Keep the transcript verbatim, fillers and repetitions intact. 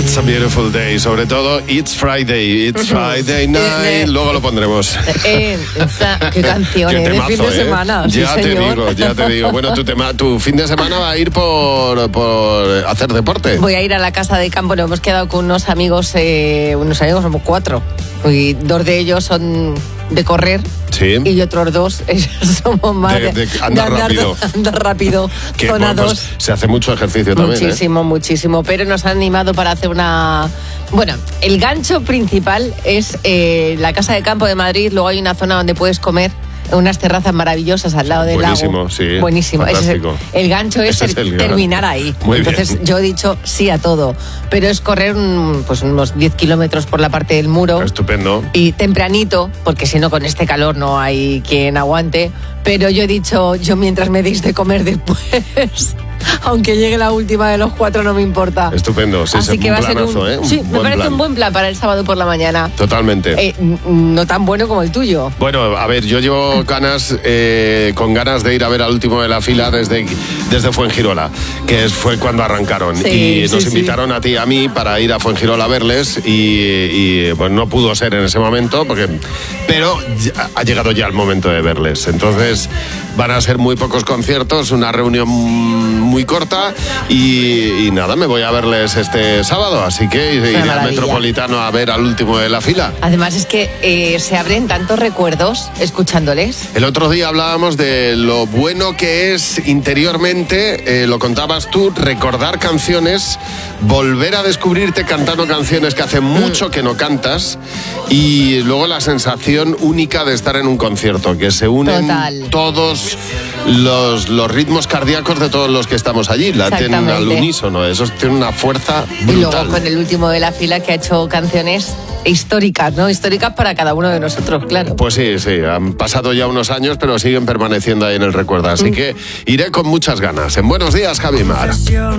It's a beautiful day, sobre todo It's Friday, It's Friday night, luego lo pondremos. Eh, esa, qué canción, Qué eh, temazo, de fin de eh. semana. Ya sí, te señor. digo, ya te digo. Bueno, tu, tema, tu fin de semana va a ir por, por hacer deporte. Voy a ir a la casa de campo, nos hemos quedado con unos amigos, eh, unos amigos, somos cuatro, y dos de ellos son de correr. Sí. Y otros dos ellos somos más De- de andar rápido. andar rápido, Que, zona bueno, pues, dos. se hace mucho ejercicio también. Muchísimo, ¿eh? muchísimo, pero nos han animado para hacer una... Bueno, el gancho principal es eh, la Casa de Campo de Madrid, luego hay una zona donde puedes comer, unas terrazas maravillosas al lado del Buenísimo, lago. sí. Buenísimo, ese es el, Fantástico. el gancho es, Ese es el gran- terminar ahí. Muy Entonces bien. yo he dicho sí a todo, pero es correr un- pues unos diez kilómetros por la parte del muro. Estupendo. Y tempranito, porque si no con este calor no hay quien aguante, pero yo he dicho, yo mientras me deis de comer después, aunque llegue la última de los cuatro no me importa. Estupendo, sí, Así sí, que un va a ser planazo, un, ¿eh? Un sí, me buen parece plan. un buen plan para el sábado por la mañana. Totalmente. Eh, n- no tan bueno como el tuyo. Bueno, a ver, yo llevo ganas, eh, con ganas de ir a ver al último de la fila desde, desde Fuengirola, que es- fue cuando arrancaron. Sí, y sí, nos sí. invitaron a ti y a mí para ir a Fuengirola a verles y, y, bueno, no pudo ser en ese momento, porque, pero ya- ha llegado ya el momento de verles. Entonces van a ser muy pocos conciertos, una reunión muy corta y, y nada, me voy a verles este sábado, así que iré al maravilla. Metropolitano a ver al último de la fila. Además es que eh, se abren tantos recuerdos escuchándoles. El otro día hablábamos de lo bueno que es interiormente, eh, lo contabas tú, recordar canciones, volver a descubrirte cantando canciones que hace mucho que no cantas y luego la sensación única de estar en un concierto, que se unen Total. todos los, los ritmos cardíacos de todos los que estamos allí, la tienen al Exactamente. unísono, eso tiene una fuerza Y luego brutal. con el último de la fila que ha hecho canciones históricas, ¿no? Históricas para cada uno de nosotros, claro. Pues sí, sí, han pasado ya unos años, pero siguen permaneciendo ahí en el recuerdo. Así que iré con muchas ganas. En Buenos Días, Javi Mar.